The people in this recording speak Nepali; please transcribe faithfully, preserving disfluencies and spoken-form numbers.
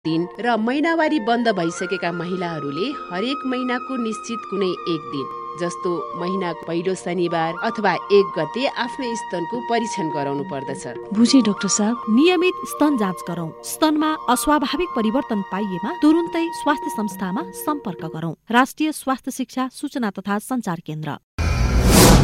दिन र महिनावारी बन्द भइसकेका महिलाहरूले हरेक महिनाको निश्चित कुनै एक दिन जस्तो महिनाको पहिलो शनिबार अथवा एक गते आफ्नो स्तनको परीक्षण गराउनु पर्दछ। बुझे डाक्टर साहब। नियमित स्तन जाँच गरौं। स्तनमा अस्वाभाविक परिवर्तन पाइएमा तुरुन्तै स्वास्थ्य संस्थामा सम्पर्क गरौं। राष्ट्रिय स्वास्थ्य शिक्षा सूचना तथा संचार केन्द्र।